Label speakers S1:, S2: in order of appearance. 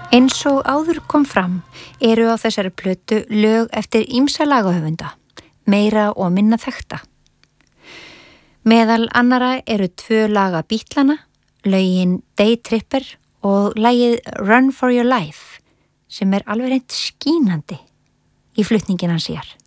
S1: Eins og áður kom fram eru á þessari plötu lög eftir ýmsa lagahöfunda, meira og minna þekkta. Meðal annara eru 2 laga Beatlana, lögin Day Tripper og lagið Run for Your Life sem alveg reynt skínandi í flutningin hans hér.